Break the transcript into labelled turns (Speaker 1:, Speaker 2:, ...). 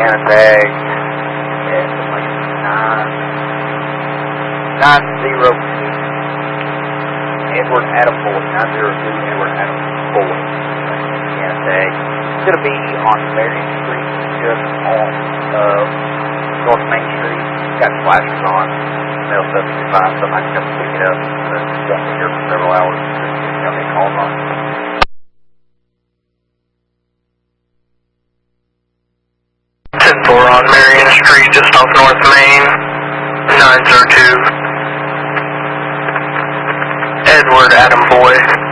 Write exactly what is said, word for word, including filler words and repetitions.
Speaker 1: Deanna Tag at like nine, nine zero two. Edward Adam Boy, nine zero two Edward Adam Boy. Deanna Tag. It's going to be on Marion Street, just on uh, North Main Street. Got flashers on. Mail stuff you can find, so I might come pick it up. But won't be here for several hours. Just got me calling on.
Speaker 2: ten four on Marion Street, just off North Main, nine zero two. Edward Adam Boy.